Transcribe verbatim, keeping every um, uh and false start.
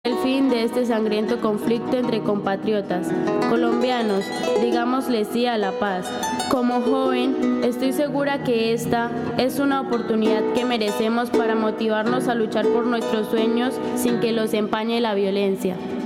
El fin de este sangriento conflicto entre compatriotas colombianos, digámosle sí a la paz. Como joven, estoy segura que esta es una oportunidad que merecemos para motivarnos a luchar por nuestros sueños sin que los empañe la violencia.